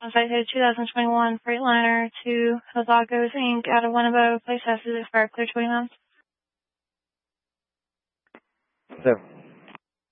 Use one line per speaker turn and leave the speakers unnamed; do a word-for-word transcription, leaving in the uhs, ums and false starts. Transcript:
Cited two thousand twenty-one Freightliner to Hozagos, Incorporated out of Winnebago. Place has to expire. Clear twenty miles.
So.